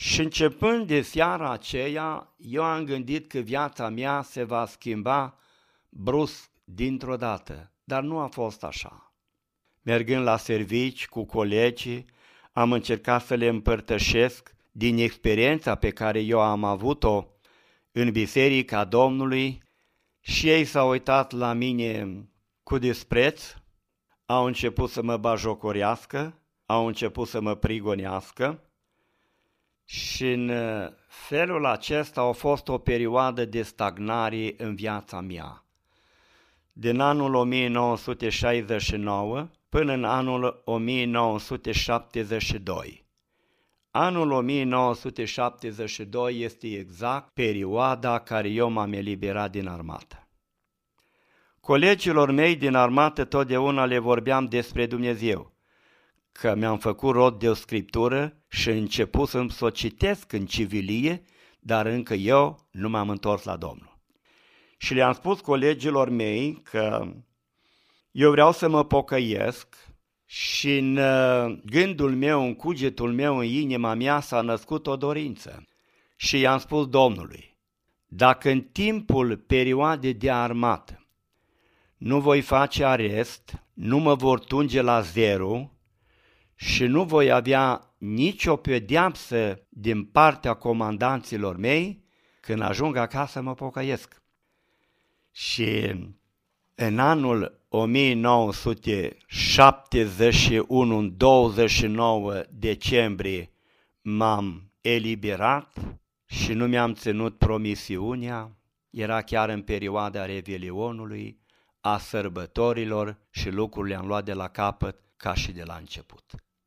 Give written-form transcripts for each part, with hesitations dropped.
Și începând de seara aceea, eu am gândit că viața mea se va schimba brusc dintr-o dată, dar nu a fost așa. Mergând la servici cu colegii, am încercat să le împărtășesc din experiența pe care eu am avut-o în Biserica Domnului și ei s-au uitat la mine cu dispreț, au început să mă bajocorească, au început să mă prigonească și în felul acesta a fost o perioadă de stagnare în viața mea. Din anul 1969 până în anul 1972. Anul 1972 este exact perioada care eu m-am eliberat din armată. Colegilor mei din armată totdeauna le vorbeam despre Dumnezeu, că mi-am făcut rod de o scriptură și început să-mi o citesc în civilie, dar încă eu nu m-am întors la Domnul. Și le-am spus colegilor mei că eu vreau să mă pocăiesc și în gândul meu, în cugetul meu, în inima mea s-a născut o dorință. Și i-am spus Domnului, dacă în timpul perioadei de armată nu voi face arest, nu mă vor tunge la zero și nu voi avea nicio pedeapsă din partea comandanților mei, când ajung acasă mă pocăiesc. Și în anul 1971, în 29 decembrie, m-am eliberat și nu mi-am ținut promisiunea, era chiar în perioada Revelionului, a sărbătorilor și lucrurile am luat de la capăt ca și de la început.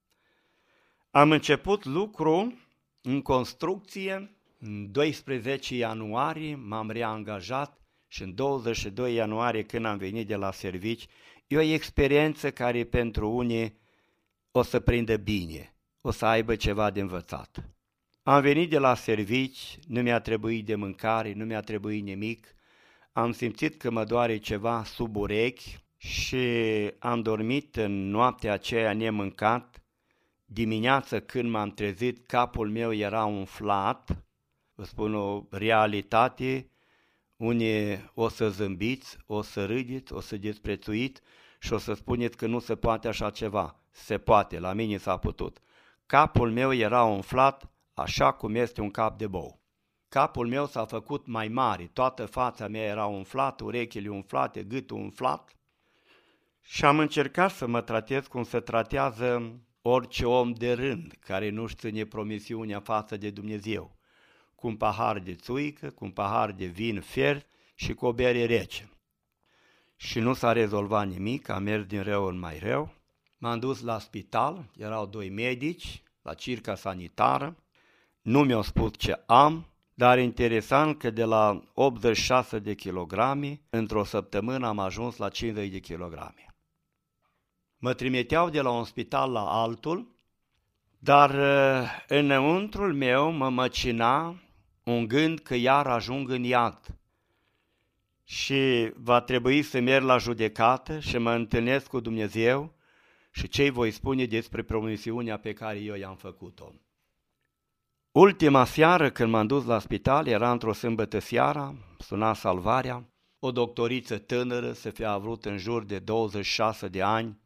Am început lucru în construcție, în 12 ianuarie m-am reangajat și în 22 ianuarie când am venit de la servici, e o experiență care pentru unii o să prindă bine, o să aibă ceva de învățat. Am venit de la servici, nu mi-a trebuit de mâncare, nu mi-a trebuit nimic, am simțit că mă doare ceva sub urechi și am dormit în noaptea aceea nemâncat. Dimineața când m-am trezit, capul meu era umflat, vă spun o realitate. Unii o să zâmbiți, o să râdeți, o să disprețuiți și o să spuneți că nu se poate așa ceva. Se poate, la mine s-a putut. Capul meu era umflat așa cum este un cap de bou. Capul meu s-a făcut mai mare, toată fața mea era umflată, urechile umflate, gâtul umflat și am încercat să mă tratez cum se tratează orice om de rând care nu-și ține promisiunea față de Dumnezeu. Cu un pahar de țuică, cu un pahar de vin fiert și cu o bere rece. Și nu s-a rezolvat nimic, am mers din rău în mai rău. M-am dus la spital, erau 2 medici, la circa sanitară. Nu mi-au spus ce am, dar interesant că de la 86 de kilograme, într-o săptămână am ajuns la 50 de kilograme. Mă trimiteau de la un spital la altul, dar înăuntrul meu mă măcina un gând că iar ajung în iad și va trebui să merg la judecată și mă întâlnesc cu Dumnezeu și ce-i voi spune despre promisiunea pe care eu i-am făcut-o. Ultima seară când m-am dus la spital, era într-o sâmbătă seara, suna salvarea, o doctoriță tânără, se fi avut în jur de 26 de ani,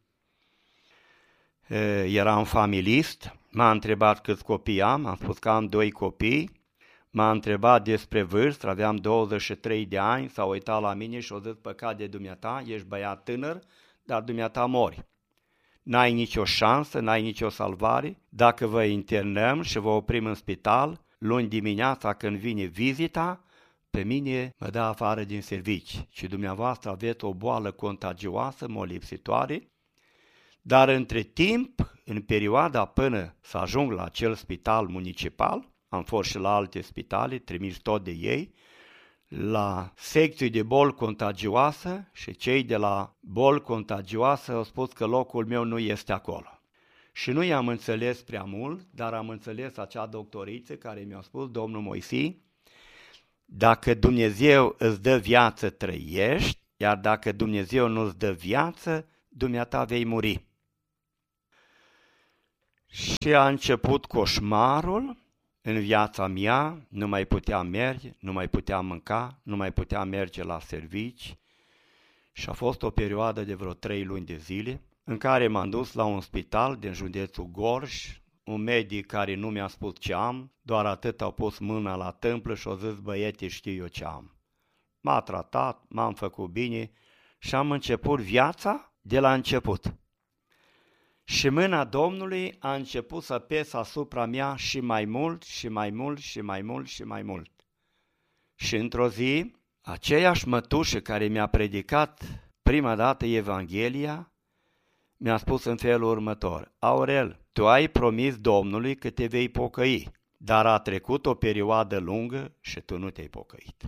era un familist, m-a întrebat câți copii am spus că am 2 copii, m-a întrebat despre vârstă, aveam 23 de ani, s-a uitat la mine și a zis, păcat de dumneata, ești băiat tânăr, dar dumneata mori. N-ai nicio șansă, n-ai nicio salvare, dacă vă internăm și vă oprim în spital, luni dimineața când vine vizita, pe mine mă dă afară din servici și dumneavoastră aveți o boală contagioasă, molipsitoare, dar între timp, în perioada până să ajung la acel spital municipal, am fost și la alte spitale, trimis tot de ei, la secții de boli contagioasă și cei de la boli contagioasă au spus că locul meu nu este acolo. Și nu i-am înțeles prea mult, dar am înțeles acea doctoriță care mi-a spus, domnul Moisi, dacă Dumnezeu îți dă viață, trăiești, iar dacă Dumnezeu nu îți dă viață, dumneata vei muri. Și a început coșmarul, în viața mea nu mai puteam merge, nu mai puteam mânca, nu mai puteam merge la servici și a fost o perioadă de vreo 3 luni de zile în care m-am dus la un spital din județul Gorj, un medic care nu mi-a spus ce am, doar atât a pus mâna la tâmplă și a zis: băiete, știu eu ce am. M-a tratat, m-am făcut bine și am început viața de la început. Și mâna Domnului a început să apese asupra mea și mai mult, și mai mult, și mai mult, și mai mult. Și într-o zi, aceeași mătușă care mi-a predicat prima dată Evanghelia, mi-a spus în felul următor: Aurel, tu ai promis Domnului că te vei pocăi, dar a trecut o perioadă lungă și tu nu te-ai pocăit.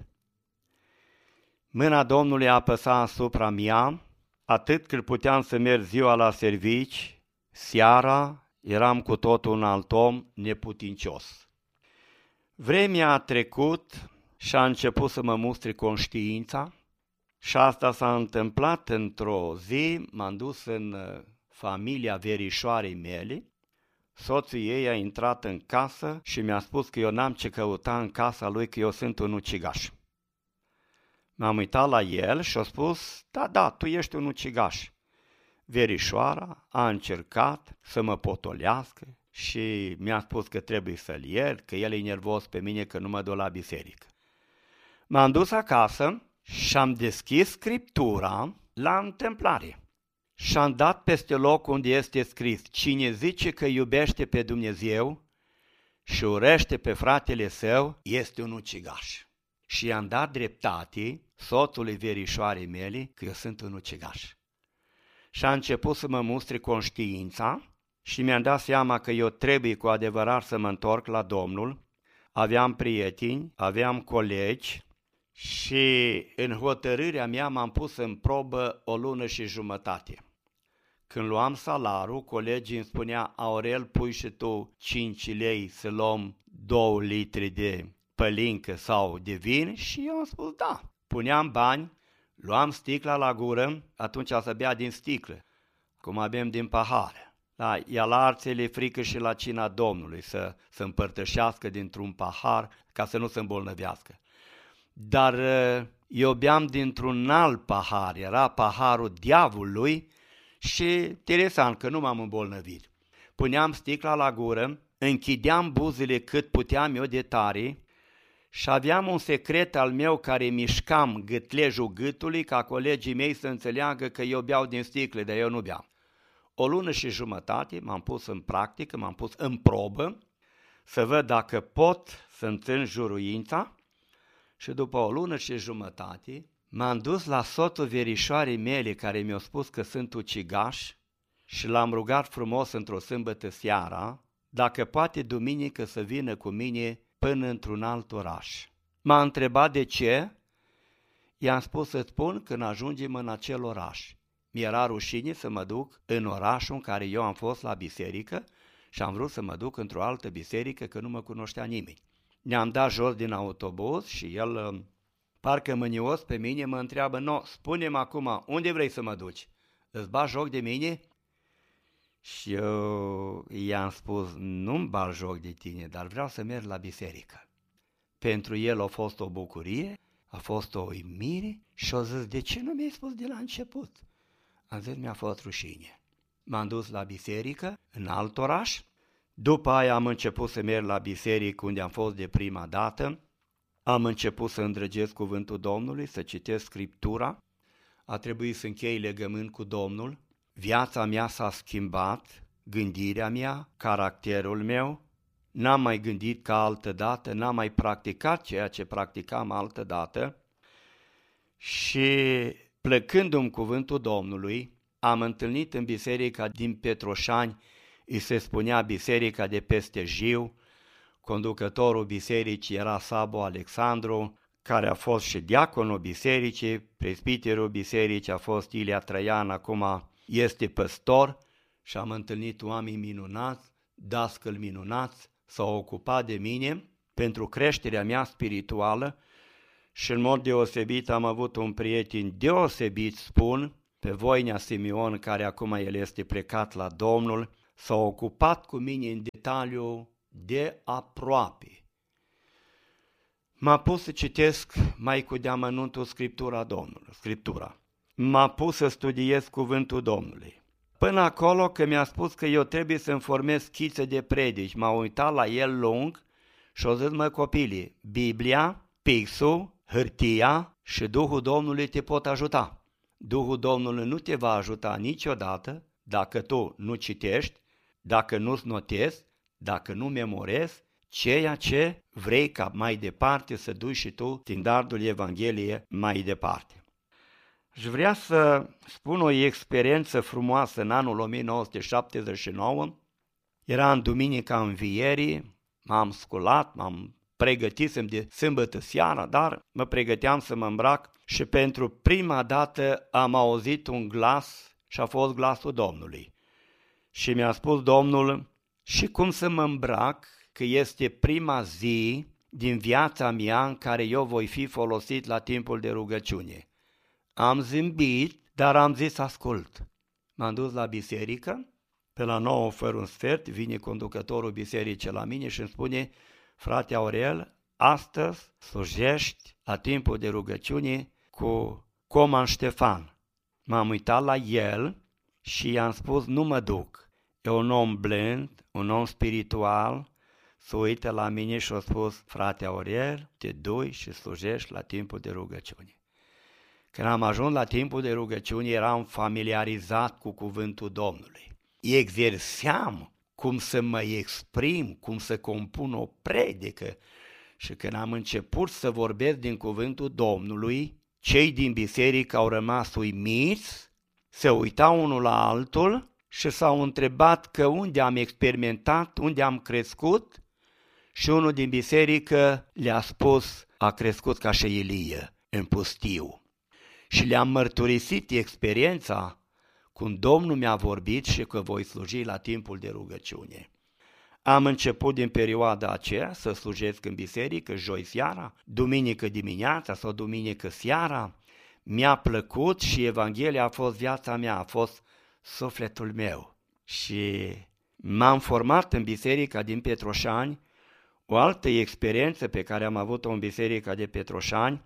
Mâna Domnului a apăsat asupra mea, atât cât puteam să merg ziua la servici, seara eram cu totul un alt om neputincios. Vremea a trecut și a început să mă mustre conștiința și asta s-a întâmplat într-o zi. M-am dus în familia verișoarei mele, soțul ei a intrat în casă și mi-a spus că eu n-am ce căuta în casa lui, că eu sunt un ucigaș. M-am uitat la el și a spus: da, tu ești un ucigaș. Verișoara a încercat să mă potolească și mi-a spus că trebuie să-l iert, că el e nervos pe mine că nu mă duc la biserică. M-am dus acasă și am deschis Scriptura la întâmplare și am dat peste loc unde este scris: cine zice că iubește pe Dumnezeu și urăște pe fratele său este un ucigaș. Și i-am dat dreptate soțului verișoarei mele că eu sunt un ucigaș. Și a început să mă mustre conștiința și mi-am dat seama că eu trebuie cu adevărat să mă întorc la Domnul. Aveam prieteni, aveam colegi și în hotărârea mea m-am pus în probă 1 lună și jumătate. Când luam salarul, colegii îmi spunea: Aurel, pui și tu 5 lei să luăm 2 litri de pălincă sau de vin? Și eu am spus da. Puneam bani, luam sticla la gură, atunci să bea din sticlă, cum bem din pahar. Da, ea la arțele frică și la cina Domnului să împărtășească dintr-un pahar ca să nu se îmbolnăvească. Dar eu beam dintr-un alt pahar, era paharul diavolului și interesant că nu m-am îmbolnăvit. Puneam sticla la gură, închideam buzele cât puteam eu de tare și aveam un secret al meu care mișcam gâtlejul gâtului ca colegii mei să înțeleagă că eu beau din sticle, dar eu nu beam. 1 lună și jumătate m-am pus în practică, m-am pus în probă să văd dacă pot să-mi țin juruința și după 1 lună și jumătate m-am dus la soțul verișoarei mele care mi-a spus că sunt ucigaș și l-am rugat frumos într-o sâmbătă seara dacă poate duminică să vină cu mine până într-un alt oraș. M-a întrebat de ce, i-am spus să spun când ajungem în acel oraș. Mi-era rușine să mă duc în orașul în care eu am fost la biserică și am vrut să mă duc într-o altă biserică că nu mă cunoștea nimeni. Ne-am dat jos din autobuz și el, parcă mânios pe mine, mă întreabă: no, spune-mi acum, unde vrei să mă duci? Îți bagi joc de mine? Și eu i-am spus: nu-mi bag joc de tine, dar vreau să merg la biserică. Pentru el a fost o bucurie, a fost o uimire și a zis: de ce nu mi-ai spus de la început? Am zis: mi-a fost rușine. M-am dus la biserică în alt oraș, după aia am început să merg la biserică unde am fost de prima dată, am început să îndrăgesc cuvântul Domnului, să citesc Scriptura, a trebuit să închei legământ cu Domnul. Viața mea s-a schimbat, gândirea mea, caracterul meu, n-am mai gândit ca altădată, n-am mai practicat ceea ce practicam altădată și plăcându-mi cuvântul Domnului, am întâlnit în biserica din Petroșani, îi se spunea biserica de peste Jiu, conducătorul bisericii era Sabo Alexandru, care a fost și diaconul bisericii, presbiterul bisericii a fost Ilia Traian, acum este păstor și am întâlnit oameni minunați, dascăli minunați, s-au ocupat de mine pentru creșterea mea spirituală și în mod deosebit am avut un prieten deosebit, spun, pe Voinea Simeon, care acum el este plecat la Domnul, s-a ocupat cu mine în detaliu de aproape. M-a pus să citesc mai cu de-amănuntul Scriptura. M-a pus să studiez cuvântul Domnului. Până acolo că mi-a spus că eu trebuie să-mi formez schițe de predici. M-a uitat la el lung și o zis, mă copile, Biblia, pixul, hârtia și Duhul Domnului te pot ajuta. Duhul Domnului nu te va ajuta niciodată dacă tu nu citești, dacă nu-ți notezi, dacă nu memorezi ceea ce vrei ca mai departe să duci și tu standardul Evangheliei mai departe. Și vrea să spun o experiență frumoasă în anul 1979. Era în Duminica Învierii, m-am sculat, m-am pregătisem de sâmbătă seara, dar mă pregăteam să mă îmbrac și pentru prima dată am auzit un glas și a fost glasul Domnului. Și mi-a spus Domnul, și cum să mă îmbrac, că este prima zi din viața mea în care eu voi fi folosit la timpul de rugăciune. Am zâmbit, dar am zis ascult. M-am dus la biserică, pe la 9 fără un sfert, vine conducătorul bisericii la mine și îmi spune, frate Aurel, astăzi slujești la timpul de rugăciune cu Coman Ștefan. M-am uitat la el și i-am spus, nu mă duc. E un om blând, un om spiritual, se uită la mine și a spus, frate Aurel, te duci și slujești la timpul de rugăciune. Când am ajuns la timpul de rugăciune, eram familiarizat cu cuvântul Domnului. Exerseam cum să mă exprim, cum să compun o predică. Și când am început să vorbesc din cuvântul Domnului, cei din biserică au rămas uimiți, se uitau unul la altul și s-au întrebat că unde am experimentat, unde am crescut, și unul din biserică le-a spus, a crescut ca și Ilie în pustiu. Și le-am mărturisit experiența cum Domnul mi-a vorbit și că voi sluji la timpul de rugăciune. Am început din perioada aceea să slujesc în biserică joi seara, duminică dimineața sau duminică seara. Mi-a plăcut și Evanghelia a fost viața mea, a fost sufletul meu. Și m-am format în biserica din Petroșani. O altă experiență pe care am avut-o în biserica de Petroșani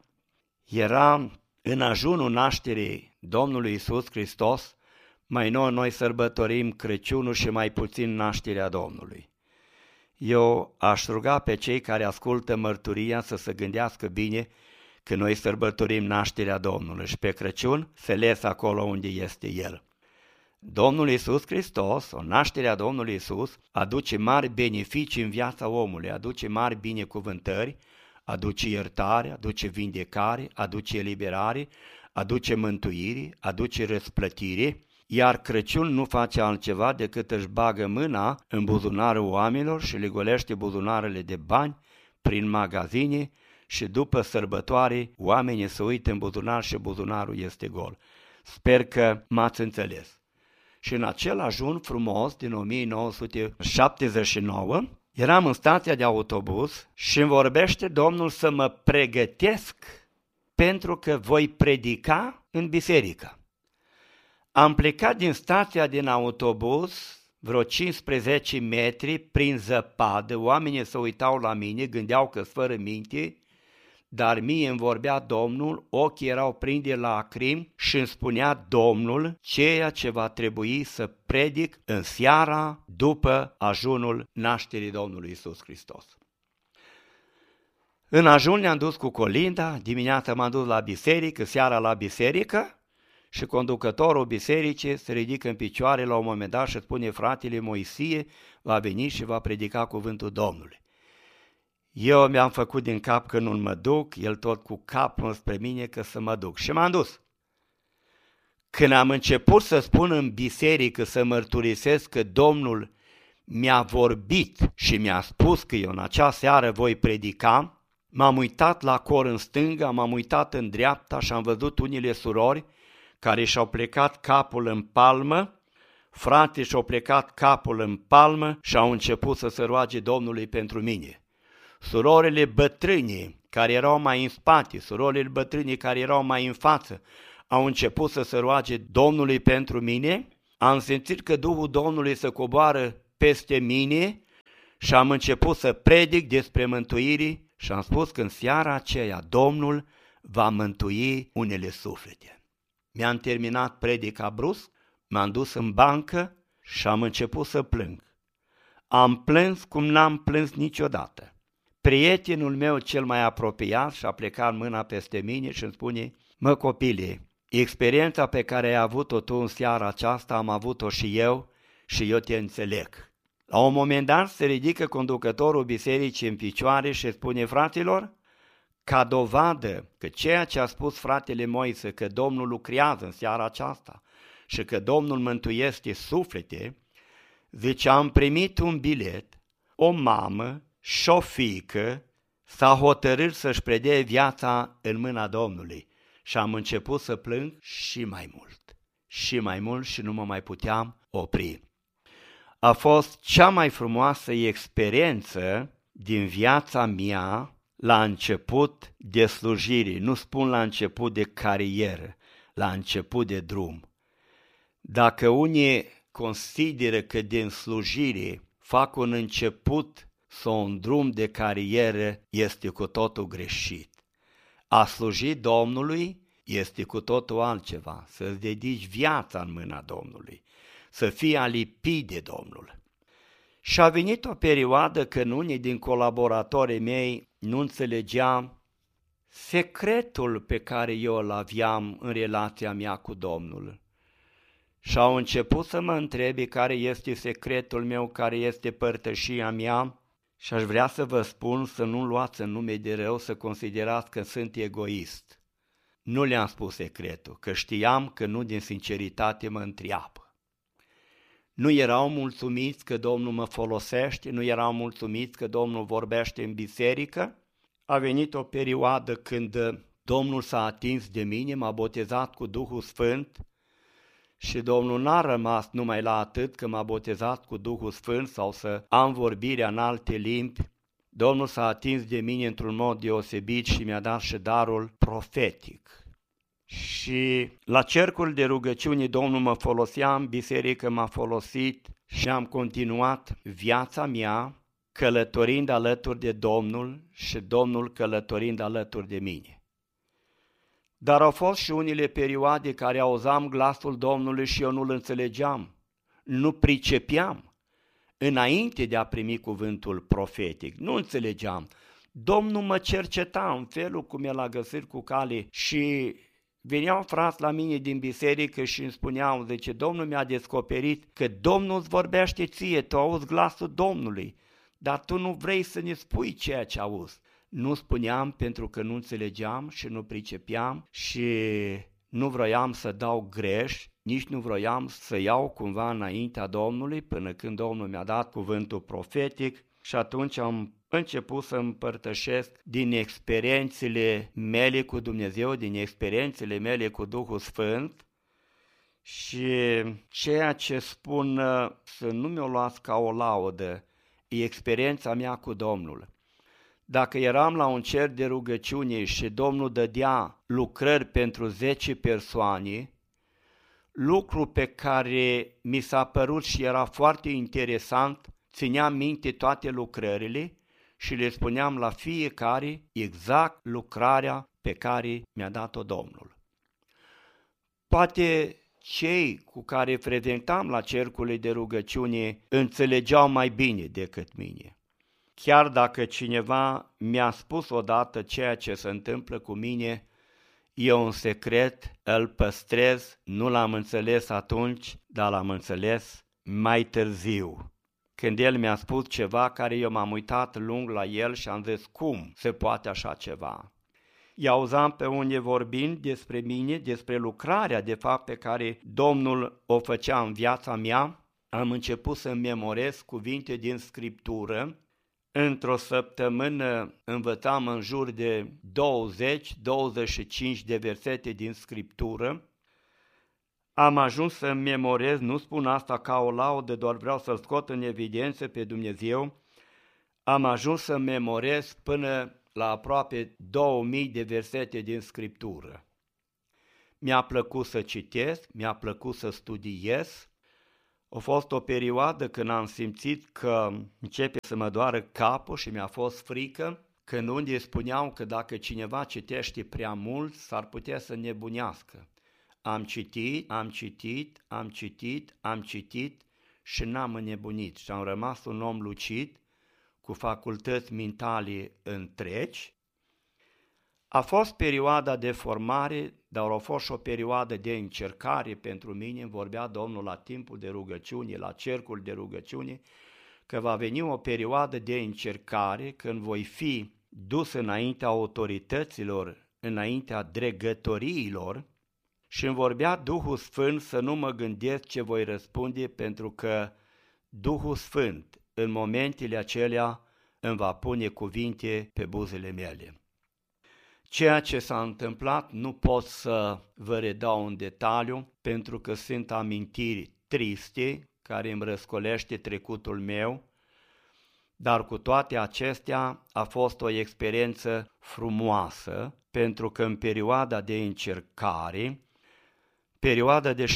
era în ajunul nașterii Domnului Iisus Hristos. Mai noi sărbătorim Crăciunul și mai puțin nașterea Domnului. Eu aș ruga pe cei care ascultă mărturia să se gândească bine că noi sărbătorim nașterea Domnului și pe Crăciun se lese acolo unde este El. Domnul Iisus Hristos, o nașterea Domnului Iisus, aduce mari beneficii în viața omului, aduce mari binecuvântări, aduce iertare, aduce vindecare, aduce eliberare, aduce mântuire, aduce răsplătire, iar Crăciun nu face altceva decât își bagă mâna în buzunarul oamenilor și le golește buzunarele de bani prin magazine și după sărbătoare oamenii se uită în buzunar și buzunarul este gol. Sper că m-ați înțeles. Și în acel ajun frumos din 1979, eram în stația de autobuz și îmi vorbește Domnul să mă pregătesc pentru că voi predica în biserică. Am plecat din stația din autobuz vreo 15 metri prin zăpadă, oamenii se uitau la mine, gândeau că-s fără minte, dar mie îmi vorbea Domnul, ochii erau plini de lacrimi și îmi spunea Domnul ceea ce va trebui să predic în seara după ajunul nașterii Domnului Iisus Hristos. În ajun ne-am dus cu colinda, dimineața m-am dus la biserică, seara la biserică și conducătorul bisericii se ridică în picioare la un moment dat și spune fratele Moisie va veni și va predica cuvântul Domnului. Eu mi-am făcut din cap că nu mă duc, el tot cu capul spre mine că să mă duc și m-am dus. Când am început să spun în biserică, să mărturisesc că Domnul mi-a vorbit și mi-a spus că eu în acea seară voi predica, m-am uitat la cor în stânga, m-am uitat în dreapta și am văzut unele surori care și-au plecat capul în palmă, frații și-au plecat capul în palmă și au început să se roage Domnului pentru mine. Surorile bătrâni care erau mai în spate, surorile bătrâni care erau mai în față, au început să se roage Domnului pentru mine. Am simțit că Duhul Domnului se coboară peste mine și am început să predic despre mântuirii și am spus că în seara aceea Domnul va mântui unele suflete. Mi-am terminat predica brusc, m-am dus în bancă și am început să plâng. Am plâns cum n-am plâns niciodată. Prietenul meu cel mai apropiat și-a plecat mâna peste mine și îmi spune: mă copile, experiența pe care ai avut-o tu în seara aceasta am avut-o și eu te înțeleg. La un moment dat se ridică conducătorul bisericii în picioare și spune: fraților, ca dovadă că ceea ce a spus fratele Moise, că Domnul lucrează în seara aceasta și că Domnul mântuiește suflete, zice, am primit un bilet, o mamă și o fiică s-a hotărât să-și predee viața în mâna Domnului. Și am început să plâng și mai mult și nu mă mai puteam opri. A fost cea mai frumoasă experiență din viața mea la început de slujire, nu spun la început de carieră, la început de drum. Dacă unii consideră că din slujire fac un început sau un drum de carieră, este cu totul greșit. A sluji Domnului este cu totul altceva, să-ți dedici viața în mâna Domnului, să fii alipit de Domnul. Și a venit o perioadă când unii din colaboratorii mei nu înțelegeam secretul pe care eu îl aveam în relația mea cu Domnul. Și au început să mă întrebe care este secretul meu, care este părtășia mea. Și aș vrea să vă spun să nu luați în nume de rău, să considerați că sunt egoist. Nu le-am spus secretul, că știam că nu din sinceritate mă întreabă. Nu erau mulțumiți că Domnul mă folosește, nu erau mulțumiți că Domnul vorbește în biserică. A venit o perioadă când Domnul s-a atins de mine, m-a botezat cu Duhul Sfânt și Domnul n-a rămas numai la atât că m-a botezat cu Duhul Sfânt sau să am vorbirea în alte limbi. Domnul s-a atins de mine într-un mod deosebit și mi-a dat și darul profetic. Și la cercul de rugăciune Domnul mă folosea, în biserică m-a folosit și am continuat viața mea călătorind alături de Domnul și Domnul călătorind alături de mine. Dar au fost și unele perioade care auzam glasul Domnului și eu nu-l înțelegeam, nu pricepeam. Înainte de a primi cuvântul profetic, nu înțelegeam. Domnul mă cerceta în felul cum el a găsit cu cale și veneau frați la mine din biserică și îmi spuneau, zice, Domnul mi-a descoperit că Domnul îți vorbește ție, tu auzi glasul Domnului, dar tu nu vrei să ne spui ceea ce auzi. Nu spuneam pentru că nu înțelegeam și nu pricepeam și nu vroiam să dau greș, nici nu vroiam să iau cumva înaintea Domnului până când Domnul mi-a dat cuvântul profetic și atunci am început să împărtășesc din experiențele mele cu Dumnezeu, din experiențele mele cu Duhul Sfânt și ceea ce spun să nu mi-o luați ca o laudă, e experiența mea cu Domnul. Dacă eram la un cer de rugăciune și Domnul dădea lucrări pentru 10 persoane, lucru pe care mi s-a părut și era foarte interesant, țineam minte toate lucrările și le spuneam la fiecare exact lucrarea pe care mi-a dat-o Domnul. Poate cei cu care frecventam la cercurile de rugăciune înțelegeau mai bine decât mine. Chiar dacă cineva mi-a spus odată ceea ce se întâmplă cu mine, eu în secret îl păstrez, nu l-am înțeles atunci, dar l-am înțeles mai târziu. Când el mi-a spus ceva care eu m-am uitat lung la el și am zis, cum se poate așa ceva? I-auzam pe unii vorbind despre mine, despre lucrarea de fapt pe care Domnul o făcea în viața mea, am început să-mi memorez cuvinte din Scriptură. Într-o săptămână învățam în jur de 20-25 de versete din Scriptură. Am ajuns să-mi memorez, nu spun asta ca o laudă, doar vreau să-L scot în evidență pe Dumnezeu. Am ajuns să-mi memorez până la aproape 2000 de versete din Scriptură. Mi-a plăcut să citesc, mi-a plăcut să studiez. A fost o perioadă când am simțit că începe să mă doară capul și mi-a fost frică, când unii spuneau că dacă cineva citește prea mult, s-ar putea să nebunească. Am citit și n-am înnebunit și am rămas un om lucid, cu facultăți mentale întregi. A fost perioada de formare, dar a fost și o perioadă de încercare pentru mine. Vorbea Domnul la timpul de rugăciune, la cercul de rugăciune, că va veni o perioadă de încercare când voi fi dus înaintea autorităților, înaintea dregătoriilor, și îmi vorbea Duhul Sfânt să nu mă gândesc ce voi răspunde, pentru că Duhul Sfânt în momentele acelea îmi va pune cuvinte pe buzele mele. Ceea ce s-a întâmplat nu pot să vă redau în detaliu, pentru că sunt amintiri triste care îmi răscolește trecutul meu, dar cu toate acestea a fost o experiență frumoasă, pentru că în perioada de încercare, perioada de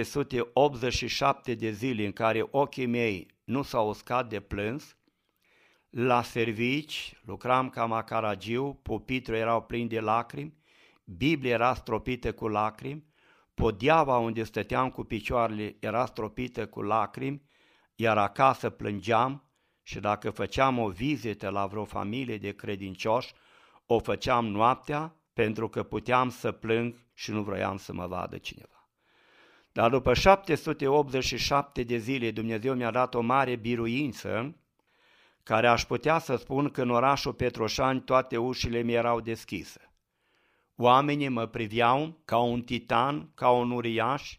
787 de zile în care ochii mei nu s-au uscat de plâns, la servici lucram ca macaragiu, pupitrul erau plin de lacrimi, Biblia era stropită cu lacrimi, podeaua unde stăteam cu picioarele era stropită cu lacrimi, iar acasă plângeam și dacă făceam o vizită la vreo familie de credincioși, o făceam noaptea pentru că puteam să plâng și nu vroiam să mă vadă cineva. Dar după 787 de zile Dumnezeu mi-a dat o mare biruință, care aș putea să spun că în orașul Petroșani toate ușile mi erau deschise. Oamenii mă priveau ca un titan, ca un uriaș,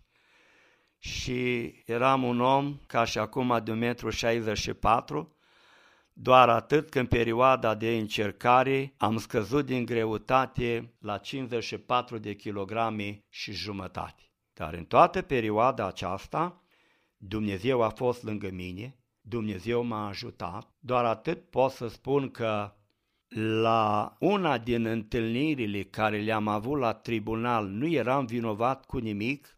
și eram un om ca și acum de 1,64 m, doar atât că în perioada de încercare am scăzut din greutate la 54 de kilograme și jumătate. Dar în toată perioada aceasta Dumnezeu a fost lângă mine, Dumnezeu m-a ajutat, doar atât pot să spun că la una din întâlnirile care le-am avut la tribunal, nu eram vinovat cu nimic,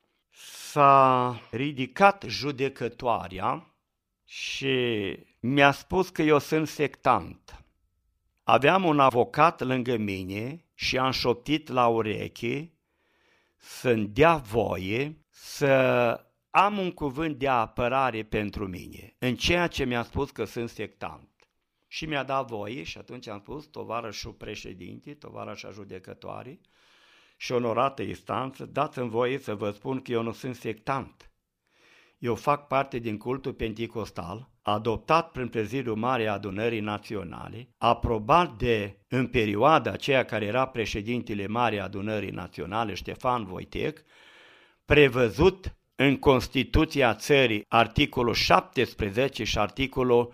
s-a ridicat judecătoarea și mi-a spus că eu sunt sectant. Aveam un avocat lângă mine și am șoptit la ureche să-mi dea voie să am un cuvânt de apărare pentru mine, în ceea ce mi-a spus că sunt sectant. Și mi-a dat voie și atunci am spus, tovarășul președinte, tovarășa judecătoare și onorată instanță, dați-mi voie să vă spun că eu nu sunt sectant. Eu fac parte din cultul penticostal, adoptat prin Prezidiul Marei Adunării Naționale, aprobat în perioada aceea care era președintele Marei Adunării Naționale, Ștefan Voitec, prevăzut în Constituția țării articolul 17 și articolul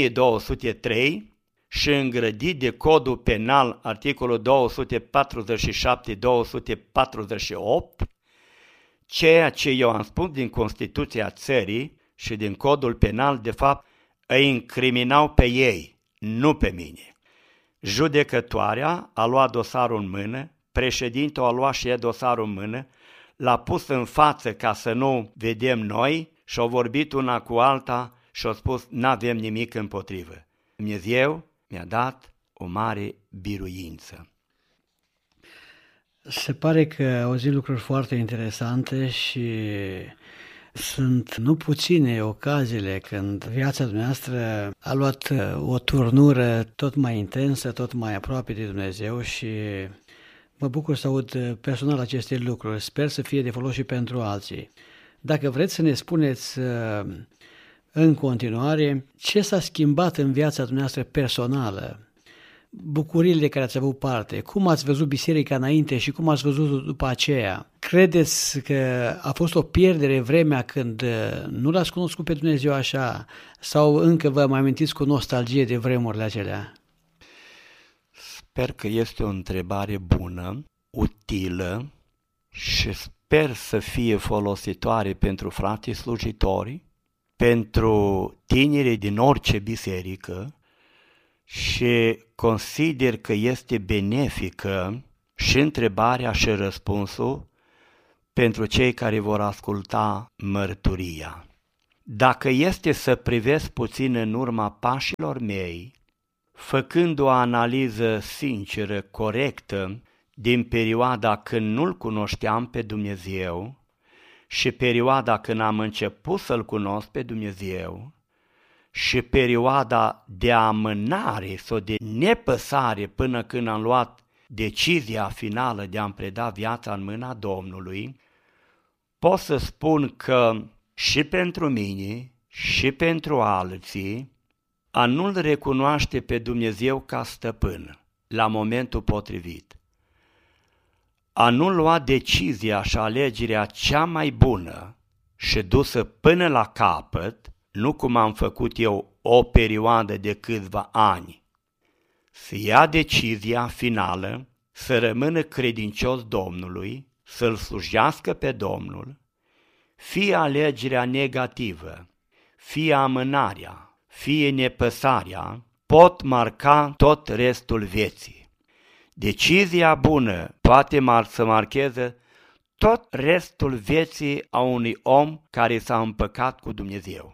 1203 și îngrădit de Codul Penal articolul 247-248, ceea ce eu am spus din Constituția țării și din Codul Penal, de fapt, îi incriminau pe ei, nu pe mine. Judecătoarea a luat dosarul în mână, președintele a luat și ea dosarul în mână, l-a pus în față ca să nu vedem noi și au vorbit una cu alta și au spus n-avem nimic împotrivă. Dumnezeu mi-a dat o mare biruință. Se pare că auzi lucruri foarte interesante și sunt nu puține ocaziile când viața dumneavoastră a luat o turnură tot mai intensă, tot mai aproape de Dumnezeu și mă bucur să aud personal aceste lucruri. Sper să fie de folos și pentru alții. Dacă vreți să ne spuneți în continuare ce s-a schimbat în viața dumneavoastră personală, bucuriile de care ați avut parte, cum ați văzut biserica înainte și cum ați văzut după aceea. Credeți că a fost o pierdere vremea când nu l-ați cunoscut pe Dumnezeu așa sau încă vă mai amintiți cu nostalgie de vremurile acelea? Sper că este o întrebare bună, utilă și sper să fie folositoare pentru frații slujitori, pentru tinerii din orice biserică și consider că este benefică și întrebarea și răspunsul pentru cei care vor asculta mărturia. Dacă este să privesc puțin în urma pașilor mei, făcând o analiză sinceră, corectă, din perioada când nu-L cunoșteam pe Dumnezeu și perioada când am început să-L cunosc pe Dumnezeu și perioada de amânare sau de nepăsare până când am luat decizia finală de a-mi preda viața în mâna Domnului, pot să spun că și pentru mine și pentru alții, a nu-L recunoaște pe Dumnezeu ca stăpân la momentul potrivit, a nu lua decizia și alegerea cea mai bună și dusă până la capăt, nu cum am făcut eu o perioadă de câțiva ani, să ia decizia finală, să rămână credincios Domnului, să-L slujească pe Domnul, fie alegerea negativă, fie amânarea, fie nepăsarea, pot marca tot restul vieții. Decizia bună poate să marcheze tot restul vieții a unui om care s-a împăcat cu Dumnezeu.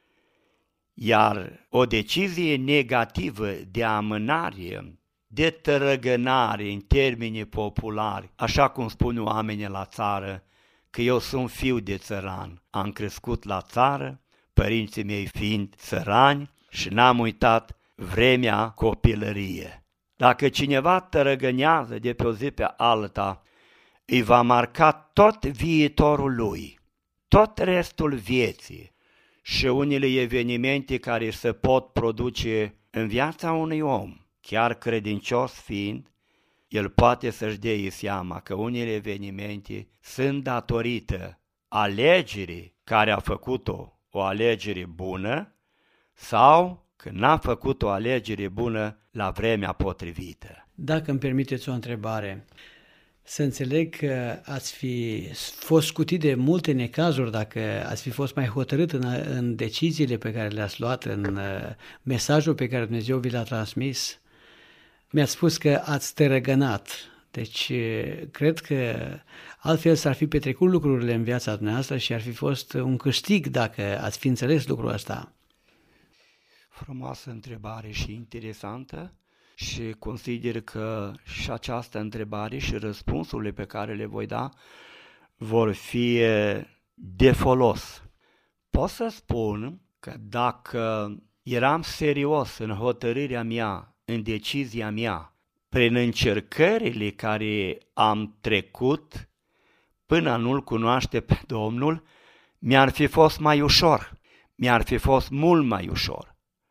Iar o decizie negativă de amânare, de tărăgănare în termeni populari, așa cum spun oamenii la țară, că eu sunt fiu de țăran, am crescut la țară, părinții mei fiind țărani și n-am uitat vremea copilărie. Dacă cineva tărăgânează de pe o zi pe alta, îi va marca tot viitorul lui, tot restul vieții și unele evenimente care se pot produce în viața unui om, chiar credincios fiind, el poate să-și dea seama că unele evenimente sunt datorită alegerii care a făcut-o, o alegere bună, sau că n-a făcut o alegere bună la vremea potrivită. Dacă îmi permiteți o întrebare, să înțeleg că ați fi fost scutit de multe necazuri dacă ați fi fost mai hotărât în deciziile pe care le-ați luat, în mesajul pe care Dumnezeu vi l-a transmis. Mi-ați spus că ați tărăgănat, deci cred că altfel s-ar fi petrecut lucrurile în viața dumneavoastră și ar fi fost un câștig dacă ați fi înțeles lucrul ăsta. Frumoasă întrebare și interesantă și consider că și această întrebare și răspunsurile pe care le voi da vor fi de folos. Pot să spun că dacă eram serios în hotărârea mea, în decizia mea, prin încercările care am trecut până a nu-L cunoaște pe Domnul, mi-ar fi fost mai ușor, mi-ar fi fost mult mai ușor.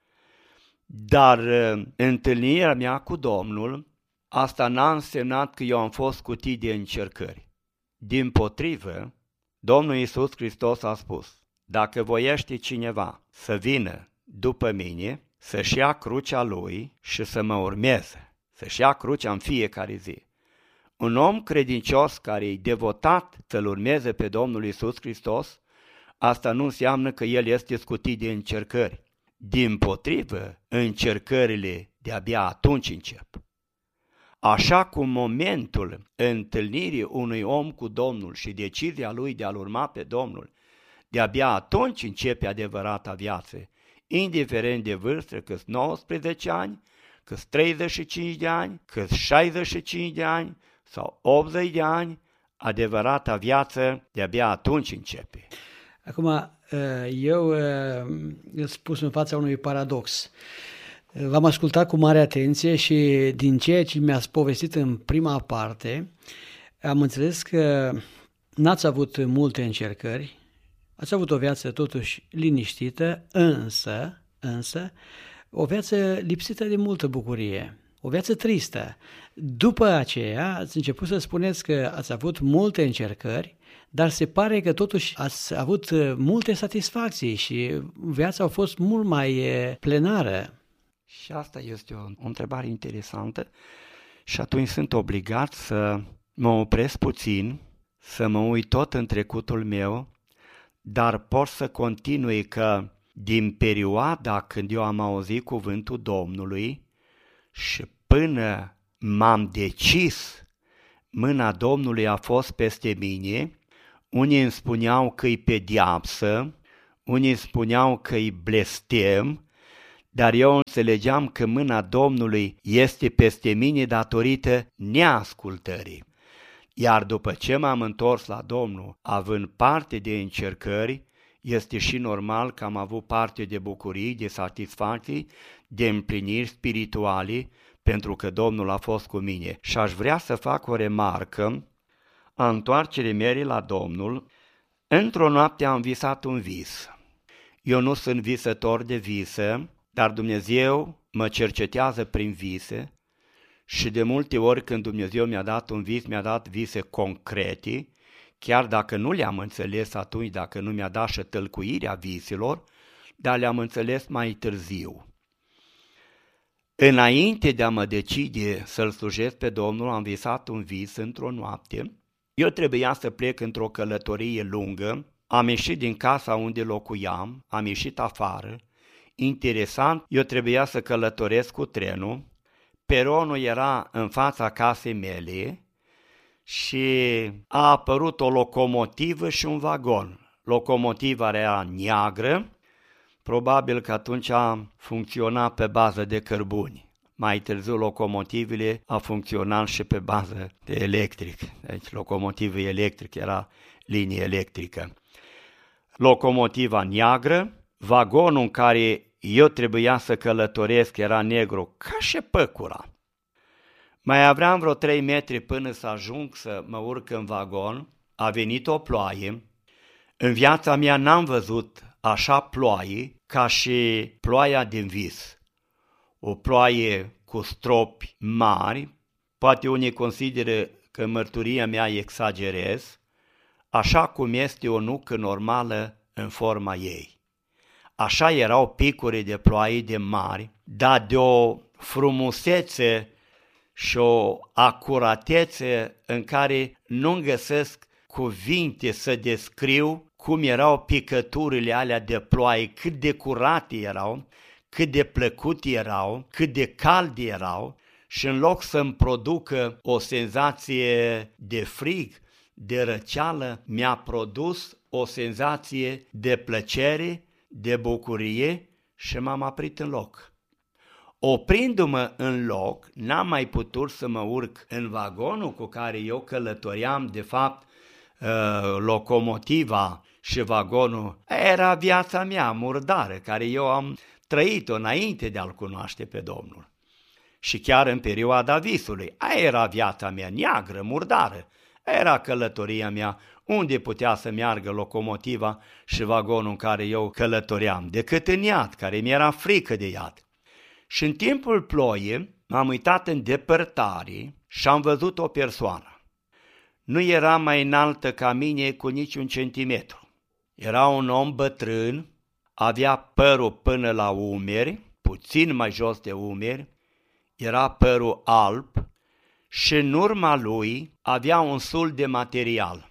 Dar întâlnirea mea cu Domnul, asta n-a însemnat că eu am fost scutit de încercări. Dimpotrivă, Domnul Iisus Hristos a spus, dacă voiește cineva să vină după mine, să-și ia crucea lui și să mă urmeze, să-și ia crucea în fiecare zi. Un om credincios care e devotat să-L urmeze pe Domnul Iisus Hristos, asta nu înseamnă că el este scutit de încercări. Dimpotrivă, încercările de-abia atunci încep. Așa cum momentul întâlnirii unui om cu Domnul și decizia lui de a-L urma pe Domnul, de-abia atunci începe adevărata viață, indiferent de vârstă, că-s 19 ani, că-s 35 de ani, că-s 65 de ani sau 80 de ani, adevărata viață de-abia atunci începe. Acum, eu îți pus în fața unui paradox. V-am ascultat cu mare atenție și din ceea ce mi-ați povestit în prima parte, am înțeles că n-ați avut multe încercări, ați avut o viață totuși liniștită, însă o viață lipsită de multă bucurie, o viață tristă. După aceea ați început să spuneți că ați avut multe încercări, dar se pare că totuși ați avut multe satisfacții și viața a fost mult mai plenară. Și asta este o întrebare interesantă și atunci sunt obligat să mă opresc puțin, să mă uit tot în trecutul meu, dar pot să continui că din perioada când eu am auzit cuvântul Domnului și până m-am decis, mâna Domnului a fost peste mine. Unii îmi spuneau că e pedeapsă, unii spuneau că îi blestem, dar eu înțelegeam că mâna Domnului este peste mine datorită neascultării. Iar după ce m-am întors la Domnul, având parte de încercări, este și normal că am avut parte de bucurii, de satisfacții, de împliniri spirituale, pentru că Domnul a fost cu mine. Și aș vrea să fac o remarcă a întoarcerii mele la Domnul. Într-o noapte am visat un vis. Eu nu sunt visător de vise, dar Dumnezeu mă cercetează prin vise și de multe ori când Dumnezeu mi-a dat un vis, mi-a dat vise concrete, chiar dacă nu le-am înțeles atunci, dacă nu mi-a dat și tălcuirea viselor, dar le-am înțeles mai târziu. Înainte de a mă decide să-L slujesc pe Domnul, am visat un vis într-o noapte. Eu trebuia să plec într-o călătorie lungă, am ieșit din casa unde locuiam, am ieșit afară. Interesant, eu trebuia să călătoresc cu trenul, peronul era în fața casei mele și a apărut o locomotivă și un vagon. Locomotiva era neagră, probabil că atunci funcționa pe bază de cărbuni. Mai târziu locomotivele a funcționat și pe bază de electric, deci locomotivă electrică, era linie electrică. Locomotiva neagră, vagonul în care eu trebuia să călătoresc era negru ca și păcura. Mai aveam vreo 3 metri până să ajung să mă urc în vagon, a venit o ploaie. În viața mea n-am văzut așa ploaie ca și ploaia din vis. O ploaie cu stropi mari, poate unii consideră că mărturia mea exagerez, așa cum este o nucă normală în forma ei. Așa erau picuri de ploaie de mari, dar de o frumusețe și o acuratețe în care nu găsesc cuvinte să descriu cum erau picăturile alea de ploaie, cât de curate erau, cât de plăcute erau, cât de calde erau și în loc să-mi producă o senzație de frig, de răceală, mi-a produs o senzație de plăcere, de bucurie și m-am oprit în loc. Oprindu-mă în loc, n-am mai putut să mă urc în vagonul cu care eu călătoream, de fapt, locomotiva și vagonul era viața mea murdară, care eu am trăit-o înainte de a-L cunoaște pe Domnul. Și chiar în perioada visului, aia era viața mea neagră, murdară, era călătoria mea, unde putea să meargă locomotiva și vagonul în care eu călătoream, decât în iad, care mi-era frică de iad. Și în timpul ploii m-am uitat în depărtare și am văzut o persoană. Nu era mai înaltă ca mine cu niciun centimetru. Era un om bătrân, avea părul până la umeri, puțin mai jos de umeri, era părul alb și în urma lui avea un sul de material.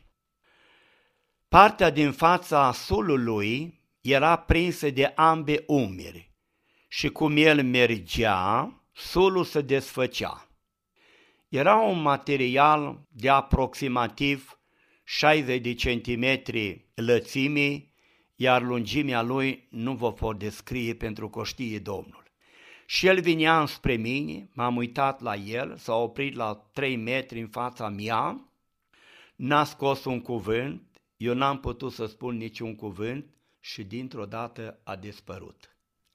Partea din fața sulului era prinsă de ambe umeri și cum el mergea, sulul se desfăcea. Era un material de aproximativ 60 de centimetri lățime, iar lungimea lui nu vă pot descrie pentru că o știe Domnul. Și el vinea spre mine, m-am uitat la el, s-a oprit la 3 metri în fața mea, n-a scos un cuvânt, eu n-am putut să spun niciun cuvânt și dintr-o dată a dispărut.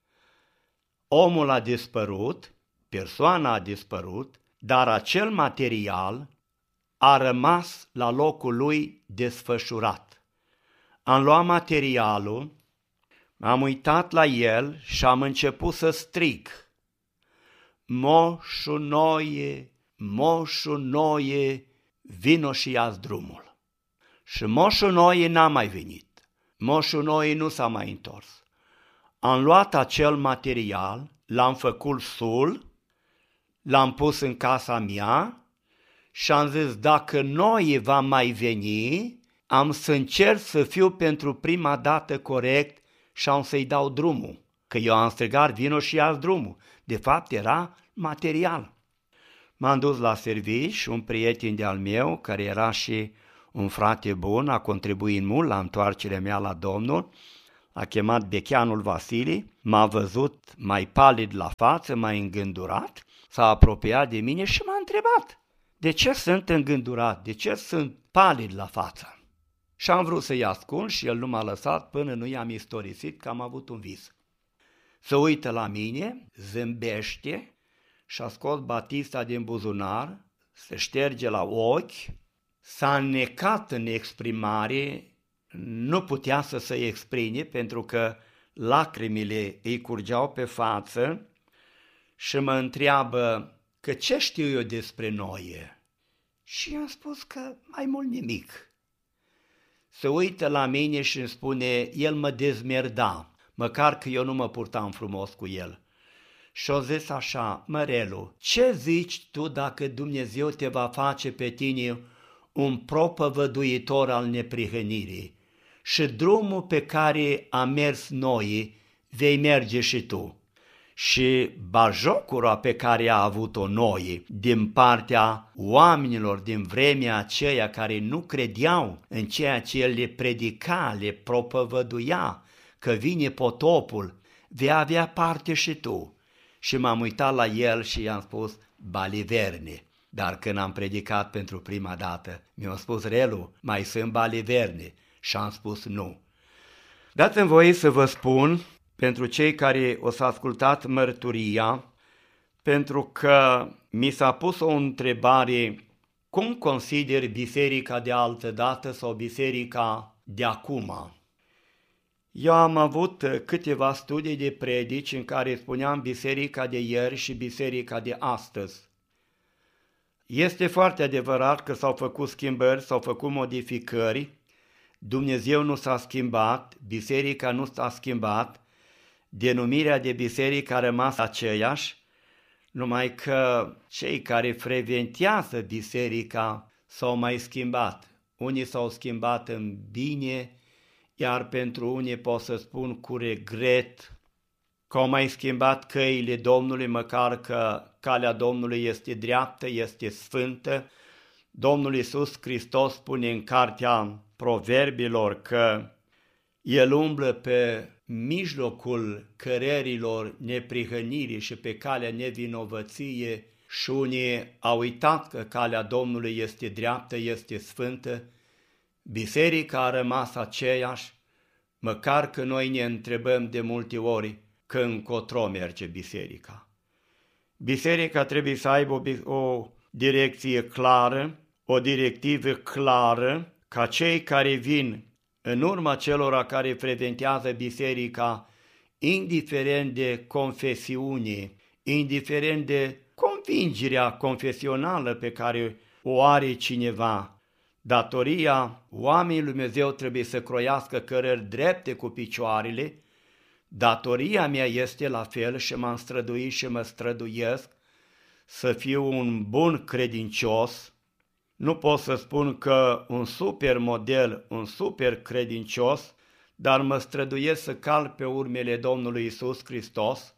Omul a dispărut, persoana a dispărut, dar acel material a rămas la locul lui desfășurat. Am luat materialul, m-am uitat la el și am început să strig: Moșu Noie, Moșu Noie, vino și ia-ți drumul. Și Moșu Noie n-a mai venit, Moșu Noie nu s-a mai întors. Am luat acel material, l-am făcut sul, l-am pus în casa mea și am zis, dacă Noie va mai veni, am să încerc să fiu pentru prima dată corect și am să-i dau drumul. Că eu am strigat, vino și ia drumul. De fapt era material. M-am dus la serviciu și un prieten de-al meu, care era și un frate bun, a contribuit mult la întoarcerea mea la Domnul, a chemat becheanul Vasili, m-a văzut mai palid la față, mai îngândurat, s-a apropiat de mine și m-a întrebat: de ce sunt îngândurat, de ce sunt palid la față? Și am vrut să-i ascund și el nu m-a lăsat până nu i-am istorisit că am avut un vis. Se uită la mine, zâmbește și a scos batista din buzunar, se șterge la ochi, s-a înnecat în exprimare, nu putea să se exprime pentru că lacrimile îi curgeau pe față și mă întreabă că ce știu eu despre noi. Și i-am spus că mai mult nimic. Se uită la mine și îmi spune: el mă dezmerda, măcar că eu nu mă purtam frumos cu el. Și-o zis așa: Mărelu, ce zici tu dacă Dumnezeu te va face pe tine un propovăduitor al neprihănirii și drumul pe care am mers noi vei merge și tu? Și bajocura pe care a avut-o noi din partea oamenilor din vremea aceea care nu credeau în ceea ce el le predica, le propovăduia, că vine potopul, vei avea parte și tu. Și m-am uitat la el și i-am spus: baliverne. Dar când am predicat pentru prima dată, mi-a spus: Relu, mai sunt baliverne? Și am spus: nu. Dați-mi voie să vă spun, pentru cei care o să ascultați mărturia, pentru că mi s-a pus o întrebare: cum consideri biserica de altădată sau biserica de acum? Eu am avut câteva studii de predici în care spuneam biserica de ieri și biserica de astăzi. Este foarte adevărat că s-au făcut schimbări, s-au făcut modificări, Dumnezeu nu s-a schimbat, biserica nu s-a schimbat, denumirea de biserică a rămas aceeași, numai că cei care frecventează biserica s-au mai schimbat. Unii s-au schimbat în bine, iar pentru unii pot să spun cu regret că au mai schimbat căile Domnului, măcar că calea Domnului este dreaptă, este sfântă. Domnul Iisus Hristos spune în cartea Proverbilor că El umblă pe mijlocul cărărilor neprihănirii și pe calea nevinovăției și unii au uitat că calea Domnului este dreaptă, este sfântă. Biserica a rămas aceeași, măcar că noi ne întrebăm de multe ori că încotro merge biserica. Biserica trebuie să aibă o direcție clară, o directivă clară, ca cei care vin în urma celora care frecventează biserica, indiferent de confesiune, indiferent de convingerea confesională pe care o are cineva, datoria oamenii lui Dumnezeu trebuie să croiască cărări drepte cu picioarele. Datoria mea este la fel și m-am străduit și mă străduiesc să fiu un bun credincios. Nu pot să spun că un super model, un super credincios, dar mă străduiesc să calc pe urmele Domnului Iisus Hristos.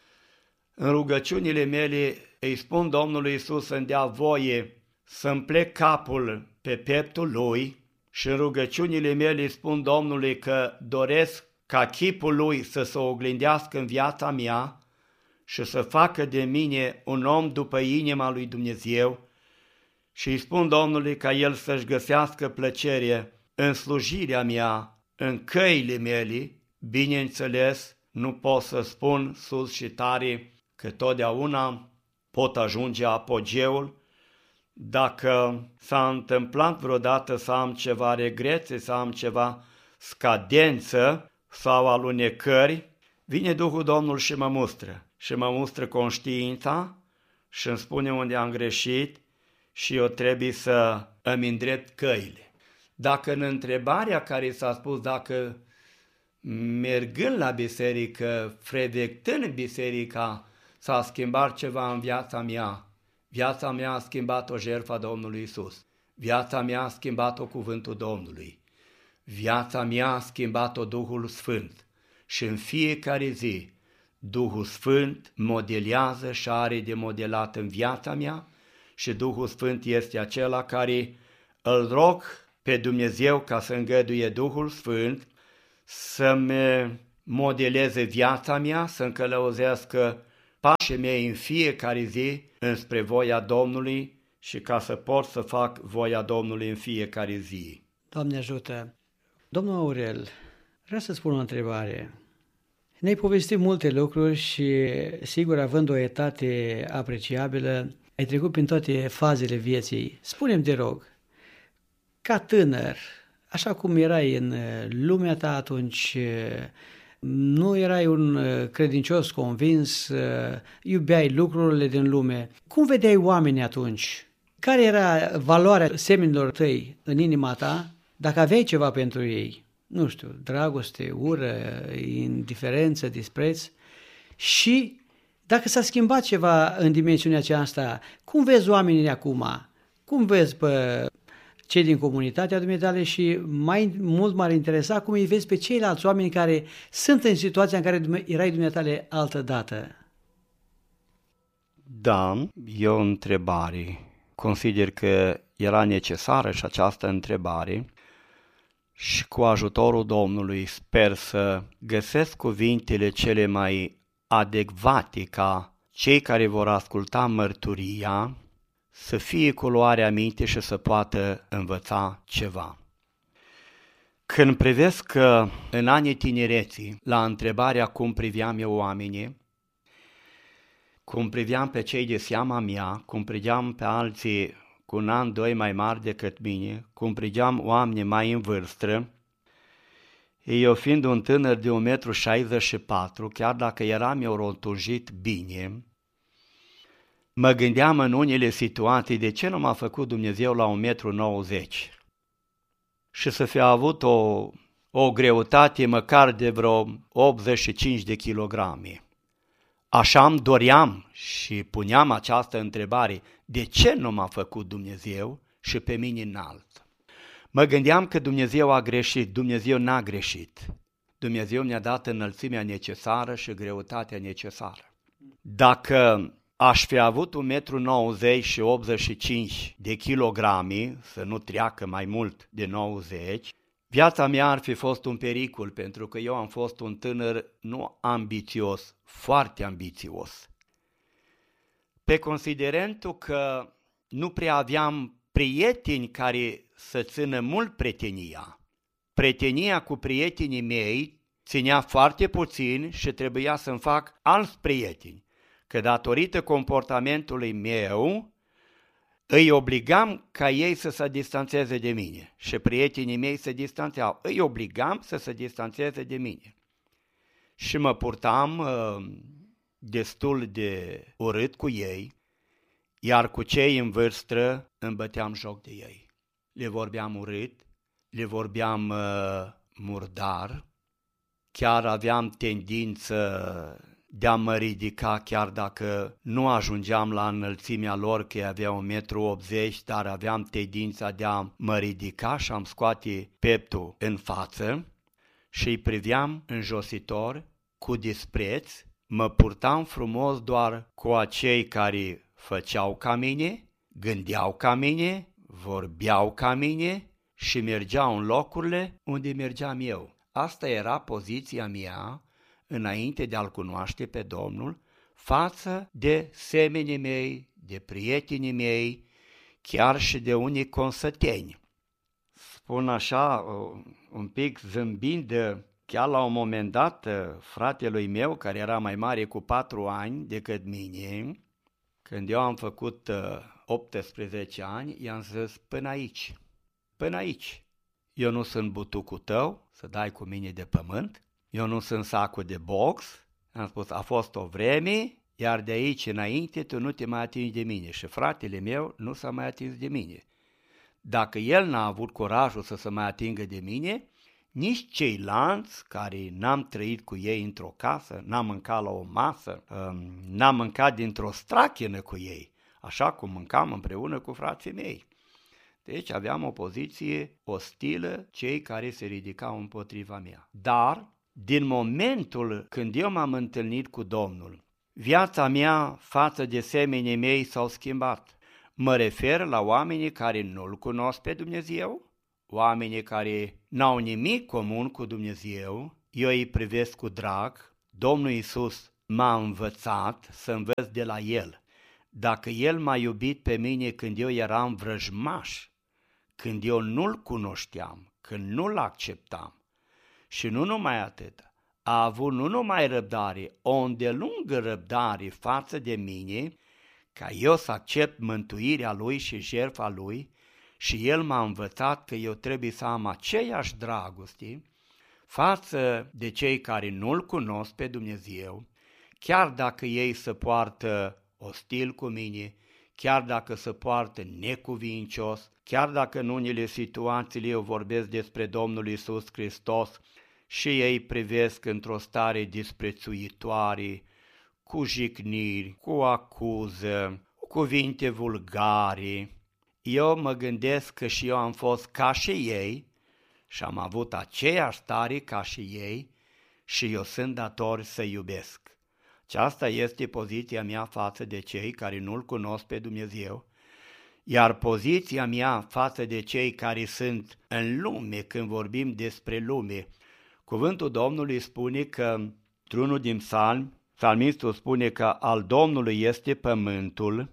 În rugăciunile mele îi spun Domnului Iisus să-mi dea voie să-mi plec capul pe pieptul Lui și în rugăciunile mele îi spun Domnului că doresc ca chipul Lui să se oglindească în viața mea și să facă de mine un om după inima lui Dumnezeu și îi spun Domnului ca El să-și găsească plăcere în slujirea mea, în căile mele. Bineînțeles, nu pot să spun sus și tare că totdeauna pot ajunge apogeul. Dacă s-a întâmplat vreodată să am ceva regrete, să am ceva scadență sau alunecări, vine Duhul Domnului și mă mustră. Și mă mustră conștiința și îmi spune unde am greșit și eu trebuie să îmi îndrept căile. Dacă în întrebarea care s-a spus dacă mergând la biserică, frecventând biserica, s-a schimbat ceva în viața mea, viața mea a schimbat-o jertfa Domnului Iisus, viața mea a schimbat-o cuvântul Domnului, viața mea a schimbat-o Duhul Sfânt și în fiecare zi Duhul Sfânt modelează și are de modelat în viața mea și Duhul Sfânt este acela care îl rog pe Dumnezeu ca să îngăduie Duhul Sfânt să-mi modeleze viața mea, să-mi călăuzească pașii mei în fiecare zi înspre voia Domnului și ca să pot să fac voia Domnului în fiecare zi. Doamne ajută! Domnul Aurel, vreau să spun o întrebare. Ne-ai povestit multe lucruri și, sigur, având o etate apreciabilă, ai trecut prin toate fazele vieții. Spune-mi, te rog, ca tânăr, așa cum erai în lumea ta atunci, nu erai un credincios convins, iubeai lucrurile din lume. Cum vedeai oamenii atunci? Care era valoarea semenilor tăi în inima ta, dacă aveai ceva pentru ei? Nu știu, dragoste, ură, indiferență, dispreț. Și dacă s-a schimbat ceva în dimensiunea aceasta, cum vezi oamenii acum? Cum vezi pe cei din comunitatea dumitale și mai mult m-ar interesa cum îi vezi pe ceilalți oameni care sunt în situația în care erai dumitale altă dată? Da, e o întrebare. Consider că era necesară și această întrebare și cu ajutorul Domnului sper să găsesc cuvintele cele mai adecvate ca cei care vor asculta mărturia să fie cu luarea minte și să poată învăța ceva. Când privesc în anii tinereții la întrebarea cum priveam eu oamenii, cum priveam pe cei de seama mea, cum priveam pe alții cu un an, doi mai mari decât mine, cum priveam oameni mai în vârstă, eu fiind un tânăr de 1,64 m, chiar dacă eram eu rotunjit bine, mă gândeam în unele situații de ce nu m-a făcut Dumnezeu la 1,90 m și să fi avut o greutate măcar de vreo 85 de kilograme. Așa îmi doream și puneam această întrebare, de ce nu m-a făcut Dumnezeu și pe mine înalt? Mă gândeam că Dumnezeu a greșit, Dumnezeu n-a greșit. Dumnezeu mi-a dat înălțimea necesară și greutatea necesară. Dacă aș fi avut 1,90 m și 85 de kilograme, să nu treacă mai mult de 90, viața mea ar fi fost un pericol, pentru că eu am fost un tânăr nu ambițios, foarte ambițios. Pe considerentul că nu prea aveam prieteni care să țină mult prietenia. Prietenia cu prietenii mei ținea foarte puțin și trebuia să-mi fac alți prieteni, că datorită comportamentului meu îi obligam ca ei să se distanțeze de mine și prietenii mei se distanțeau. Îi obligam să se distanțeze de mine și mă purtam destul de urât cu ei, iar cu cei în vârstă îmi băteam joc de ei. Le vorbeam urât, le vorbeam murdar, chiar aveam tendință de a mă ridica chiar dacă nu ajungeam la înălțimea lor, că avea 1,80 m, dar aveam tendința de a mă ridica și am scoate peptul în față și îi priveam înjositor, cu dispreț, mă purtam frumos doar cu acei care făceau ca mine, gândeau ca mine, vorbeau ca mine și mergeau în locurile unde mergeam eu. Asta era poziția mea înainte de a-L cunoaște pe Domnul, față de semenii mei, de prietenii mei, chiar și de unii consăteni. Spun așa, un pic zâmbind, chiar la un moment dat, fratelui meu, care era mai mare cu 4 ani decât mine, când eu am făcut 18 ani, i-am zis până aici, până aici. Eu nu sunt butucul tău să dai cu mine de pământ, eu nu sunt sacul de box, am spus, a fost o vreme, iar de aici înainte tu nu te mai atingi de mine și fratele meu nu s-a mai atins de mine. Dacă el n-a avut curajul să se mai atingă de mine, nici ceilalți care n-am trăit cu ei într-o casă, n-am mâncat la o masă, n-am mâncat dintr-o strachenă cu ei, așa cum mâncam împreună cu frații mei. Deci aveam o poziție ostilă cei care se ridicau împotriva mea. Dar, din momentul când eu m-am întâlnit cu Domnul, viața mea față de semenii mei s-au schimbat. Mă refer la oamenii care nu-L cunosc pe Dumnezeu, oamenii care n-au nimic comun cu Dumnezeu, eu îi privesc cu drag. Domnul Iisus m-a învățat să învăț de la El. Dacă El m-a iubit pe mine când eu eram vrăjmaș, când eu nu-L cunoșteam, când nu-L acceptam, și nu numai atât, a avut nu numai răbdare, o îndelungă răbdare față de mine, ca eu să accept mântuirea Lui și jertfa Lui, și El m-a învățat că eu trebuie să am aceeași dragoste față de cei care nu-L cunosc pe Dumnezeu, chiar dacă ei se poartă ostil cu mine, chiar dacă se poartă necuvincios, chiar dacă în unele situații eu vorbesc despre Domnul Iisus Hristos și ei privesc într-o stare disprețuitoare, cu jigniri, cu acuză, cu cuvinte vulgare. Eu mă gândesc că și eu am fost ca și ei și am avut aceeași stare ca și ei și eu sunt dator să iubesc. Aceasta este poziția mea față de cei care nu-L cunosc pe Dumnezeu, iar poziția mea față de cei care sunt în lume, când vorbim despre lume, cuvântul Domnului spune că, într-unul din psalmi, psalmistul spune că al Domnului este pământul,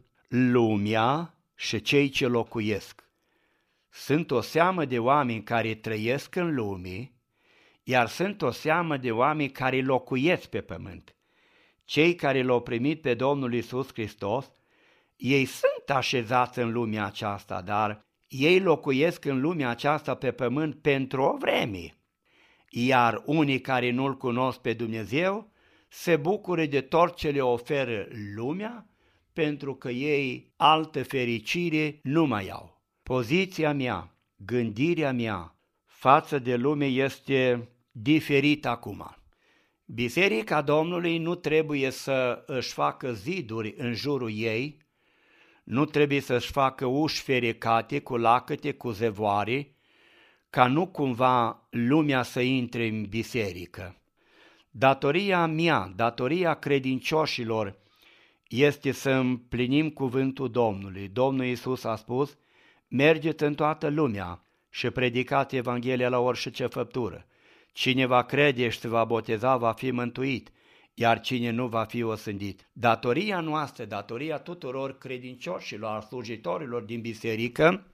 lumea și cei ce locuiesc. Sunt o seamă de oameni care trăiesc în lume, iar sunt o seamă de oameni care locuiesc pe pământ. Cei care l-au primit pe Domnul Iisus Hristos, ei sunt așezați în lumea aceasta, dar ei locuiesc în lumea aceasta pe pământ pentru o vreme. Iar unii care nu-L cunosc pe Dumnezeu se bucură de tot ce le oferă lumea, pentru că ei altă fericire nu mai au. Poziția mea, gândirea mea față de lume este diferită acum. Biserica Domnului nu trebuie să își facă ziduri în jurul ei, nu trebuie să-și facă uși ferecate cu lacăte, cu zevoare, ca nu cumva lumea să intre în biserică. Datoria mea, datoria credincioșilor, este să împlinim cuvântul Domnului. Domnul Iisus a spus, mergeți în toată lumea și predicați Evanghelia la orice făptură. Cine va crede și se va boteza va fi mântuit, iar cine nu va fi osândit. Datoria noastră, datoria tuturor credincioșilor, slujitorilor din biserică,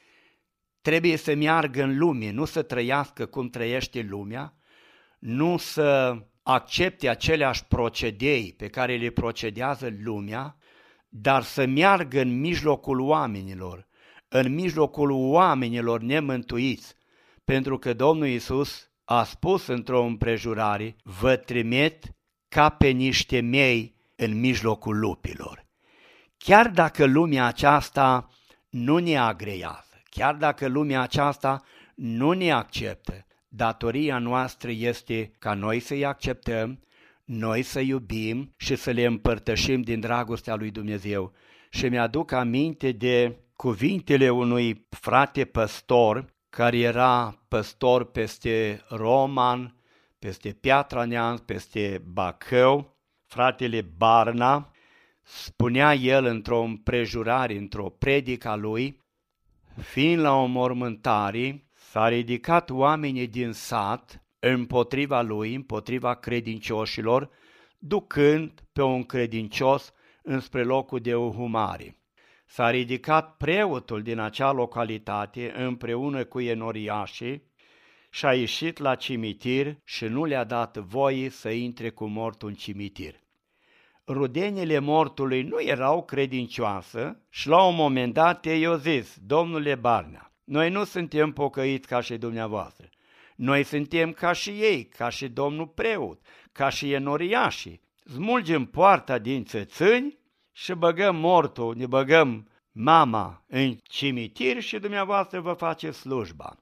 trebuie să meargă în lume, nu să trăiască cum trăiește lumea, nu să accepte aceleași procedei pe care le procedează lumea, dar să meargă în mijlocul oamenilor, în mijlocul oamenilor nemântuiți, pentru că Domnul Iisus a spus într-o împrejurare, vă trimit ca pe niște mei în mijlocul lupilor. Chiar dacă lumea aceasta nu ne agrează, chiar dacă lumea aceasta nu ne acceptă, datoria noastră este ca noi să-i acceptăm, noi să iubim și să le împărtășim din dragostea lui Dumnezeu. Și mi-aduc aminte de cuvintele unui frate păstor, care era păstor peste Roman, peste Piatra Neamț, peste Bacău, fratele Barna. Spunea el într-o împrejurare, într-o predică a lui, fiind la o mormântare, s-a ridicat oamenii din sat împotriva lui, împotriva credincioșilor, ducând pe un credincios înspre locul de uhumare. S-a ridicat preotul din acea localitate împreună cu enoriașii și a ieșit la cimitir și nu le-a dat voie să intre cu mortul în cimitir. Rudenile mortului nu erau credincioase și la un moment dat ei au zis, domnule Barna, noi nu suntem pocăiți ca și dumneavoastră, noi suntem ca și ei, ca și domnul preot, ca și enoriașii, smulgem poarta din țățâni și băgăm mortul, ne băgăm mama în cimitir și dumneavoastră vă face slujba.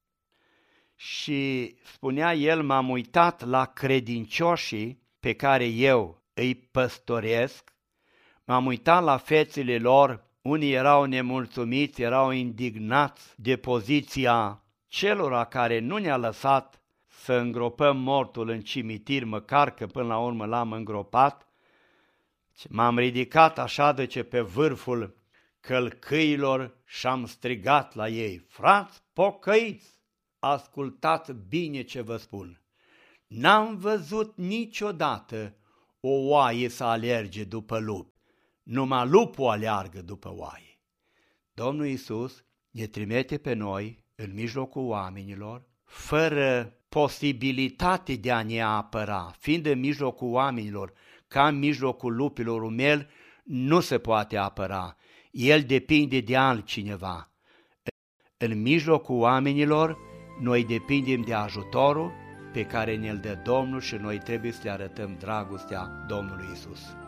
Și spunea el, m-am uitat la credincioșii pe care eu îi păstoresc, m-am uitat la fețele lor, unii erau nemulțumiți, erau indignați de poziția celora care nu ne-a lăsat să îngropăm mortul în cimitir, măcar că până la urmă l-am îngropat. M-am ridicat așa de ce pe vârful călcâilor și am strigat la ei, frați pocăiți, ascultați bine ce vă spun. N-am văzut niciodată o oaie să alerge după lup, numai lupul aleargă după oaie. Domnul Iisus ne trimite pe noi în mijlocul oamenilor, fără posibilitate de a ne apăra, fiind în mijlocul oamenilor, ca în mijlocul lupilor, umel nu se poate apăra, el depinde de altcineva. În mijlocul oamenilor, noi depindem de ajutorul pe care ne-l dă Domnul și noi trebuie să le arătăm dragostea Domnului Iisus.